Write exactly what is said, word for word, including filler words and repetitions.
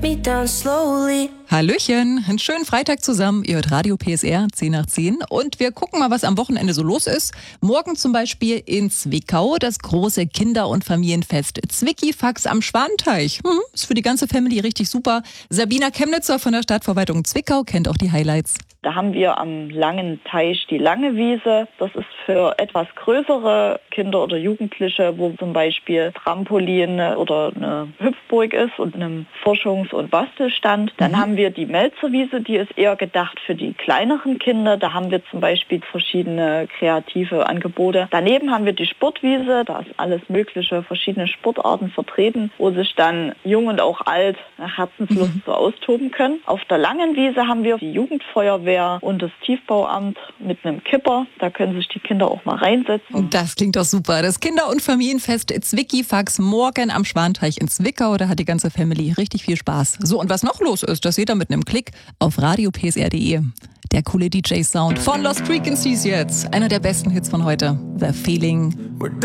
me down slowly. Hallöchen, einen schönen Freitag zusammen. Ihr hört Radio P S R, zehn nach zehn. Und wir gucken mal, was am Wochenende so los ist. Morgen zum Beispiel in Zwickau das große Kinder- und Familienfest Zwickifax am Schwanteich. Hm, ist für die ganze Family richtig super. Sabina Chemnitzer von der Stadtverwaltung Zwickau kennt auch die Highlights. Da haben wir am langen Teich die Lange Wiese. Das ist für etwas größere Kinder oder Jugendliche, wo zum Beispiel Trampolin oder eine Hüpfburg ist und ein Forschungs- und Bastelstand. Dann mhm. haben wir die Melzerwiese, die ist eher gedacht für die kleineren Kinder. Da haben wir zum Beispiel verschiedene kreative Angebote. Daneben haben wir die Sportwiese, da ist alles mögliche, verschiedene Sportarten vertreten, wo sich dann jung und auch alt nach Herzenslust mhm. so austoben können. Auf der Langen Wiese haben wir die Jugendfeuerwehr und das Tiefbauamt mit einem Kipper. Da können sich die Kinder auch mal reinsetzen. Das klingt doch super. Das Kinder- und Familienfest Zwickifax morgen am Schwanteich in Zwickau. Da hat die ganze Family richtig viel Spaß. So, und was noch los ist, das seht ihr mit einem Klick auf radio p s r punkt d e. Der coole D J-Sound von Lost Frequencies jetzt. Einer der besten Hits von heute. The Feeling.